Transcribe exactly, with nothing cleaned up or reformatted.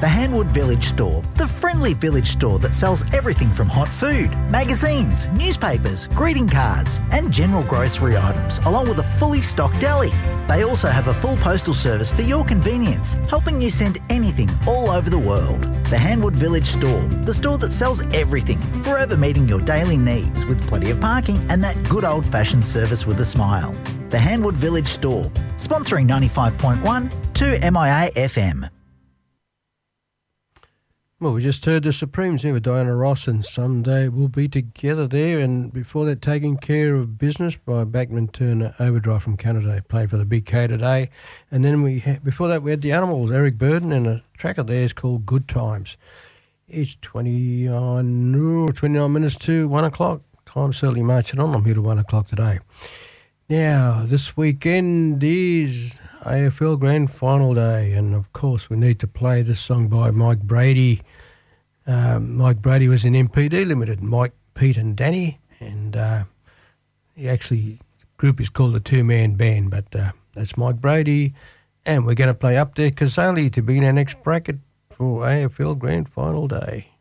The Hanwood Village Store, the friendly village store that sells everything from hot food, magazines, newspapers, greeting cards, and general grocery items, along with a fully stocked deli. They also have a full postal service for your convenience, helping you send anything all over the world. The Hanwood Village Store, the store that sells everything, forever meeting your daily needs with plenty of parking and that good old-fashioned service with a smile. The Hanwood Village Store, sponsoring ninety-five point one to M I A F M. Well, we just heard the Supremes here with Diana Ross, and Someday We'll Be Together there. And before that, Taking Care of Business by Bachman Turner Overdrive from Canada. Played for the Big K today. And then we had, before that, we had the Animals, Eric Burden, and a track of theirs called Good Times. It's twenty-nine, twenty-nine minutes to one o'clock. Time's certainly marching on. I'm here to one o'clock today. Now, this weekend is A F L Grand Final Day, and of course we need to play this song by Mike Brady. Um, Mike Brady was in M P D Limited, Mike, Pete and Danny, and uh, he actually, the group is called the Two Man Band, but uh, that's Mike Brady, and we're going to play Up There Kazali to begin our next bracket for A F L Grand Final Day.